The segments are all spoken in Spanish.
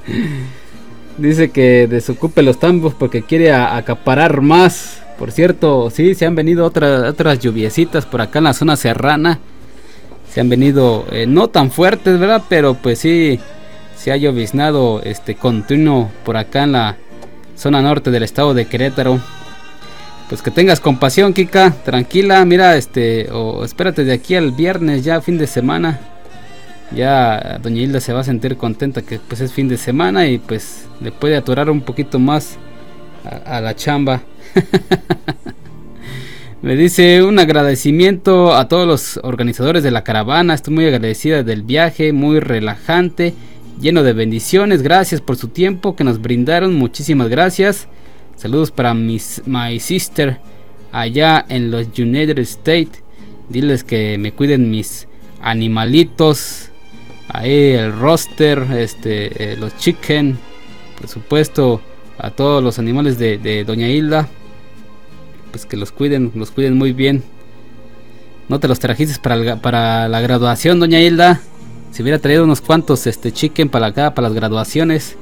Dice que desocupe los tambos porque quiere acaparar más. Por cierto, sí, se han venido otras lluviecitas por acá en la zona serrana. Se han venido no tan fuertes, ¿verdad? Pero pues sí, se ha lloviznado continuo por acá en la zona norte del estado de Querétaro. Pues que tengas compasión, Kika, tranquila, mira, o espérate de aquí al viernes, ya fin de semana. Ya doña Hilda se va a sentir contenta que pues es fin de semana y pues le puede aturar un poquito más a la chamba. Me dice un agradecimiento a todos los organizadores de la caravana. Estoy muy agradecida del viaje, muy relajante, lleno de bendiciones. Gracias por su tiempo que nos brindaron. Muchísimas gracias. Saludos para my sister allá en los United States. Diles que me cuiden mis animalitos. Ahí el roster, los chicken, por supuesto, a todos los animales de doña Hilda. Pues que los cuiden muy bien. No te los trajiste para la graduación, doña Hilda. Si hubiera traído unos cuantos chicken para acá, para las graduaciones.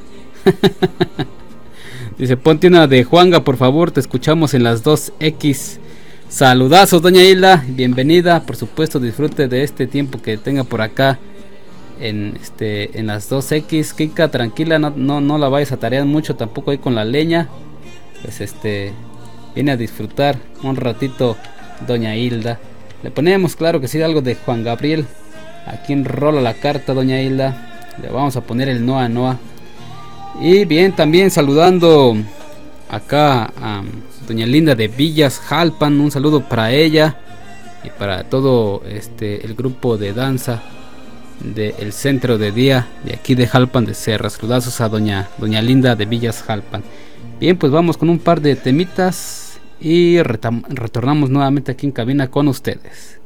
Dice, ponte una de Juanga, por favor, te escuchamos en las 2X. Saludazos, doña Hilda, bienvenida, por supuesto, disfrute de este tiempo que tenga por acá en las 2X. Kika, tranquila, no la vayas a tarear mucho tampoco ahí con la leña. Pues viene a disfrutar un ratito doña Hilda. Le ponemos, claro que sí, algo de Juan Gabriel. Aquí enrola la carta, doña Hilda. Le vamos a poner el Noa Noa. Y bien, también saludando acá a doña Linda de Villas Jalpan. Un saludo para ella y para todo el grupo de danza del centro de día de aquí de Jalpan de Serra. Saludazos a doña Linda de Villas Jalpan. Bien, pues vamos con un par de temitas y retornamos nuevamente aquí en cabina con ustedes.